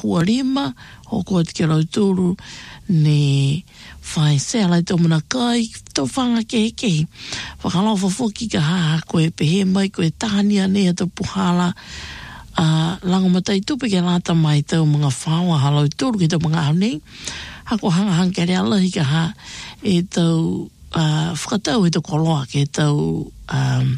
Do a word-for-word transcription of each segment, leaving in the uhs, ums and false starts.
kua lima, o kua te kero tūru, ne whai sea lai tō mana kai, tō whanga kehe kehe. Whakalau whafoki ka haa koe pehe mai, koe tahania nea tō puhala, uh, langomatai tupe ke lata mai tō mga whaua halau tūru ki tō mga aunei. Hako hanga hanga kere alahi ka haa e tō uh, whakatau e tō koloa ke tō um,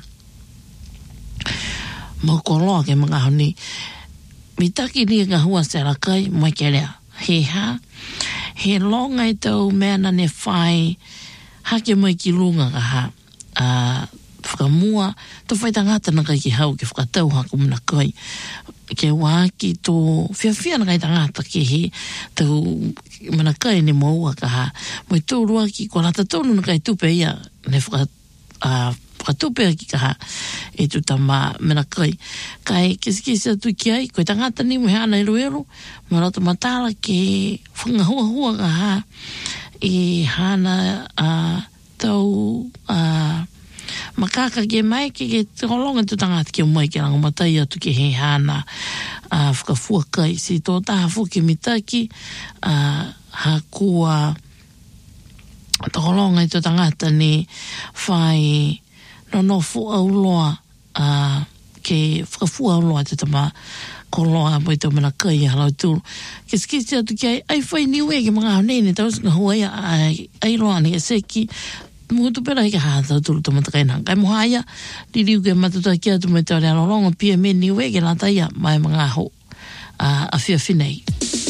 mau koloa ke mga aunei. Mi taki ni ngā hua se rakai, mai kere he ha. He longa i tau mea na ne whai hake mai ki lunga ka ha uh, whakamua tō whai tangata na kai ki hau ke whakatau hako muna kai ke wāki tō whiawhia na kai tangata ke he tau muna kai ne maua ka ha mai tō rua ki kua rata tōnu na kai tupe ia ne whaka uh, whakatupe ki ka ha e tu tama mena kai kai kisikisi atu ki ai koe tangata ni muhe ana ero ero marata matala ke whangahua hua ka ha e hana uh, tau uh, makaka ke mai ke ke te holonga tu tangata ke mai ke ranga matai atu ke he hana uh, whakafua kai si tō taha fuki mitaki uh, ha kua te holonga i tu tangata ni whai no no fu au loa uh, ke whakafu au loa te tama ko loa mai tau mana kai halau tūru. Ke skisi atu ki ai, ai whai niwe ke mga haunei ne tau singa hua ia ai, ai loa ni e seki mutu pera hika haa tau tūru tamata kai nang. Kai moha ia, li riu ke matuta ki atu mai tau rea lolonga pia me niwe ke lata ia mai mga ho uh, a whia whinei.